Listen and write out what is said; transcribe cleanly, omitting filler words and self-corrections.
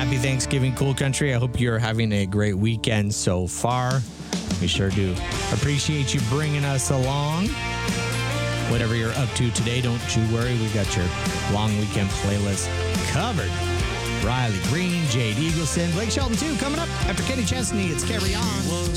Happy Thanksgiving, Cool Country. I hope you're having a great weekend so far. We sure do. Appreciate you bringing us along. Whatever you're up to today, don't you worry. We got your long weekend playlist covered. Riley Green, Jade Eagleson, Blake Shelton too, coming up after Kenny Chesney. It's Carry On.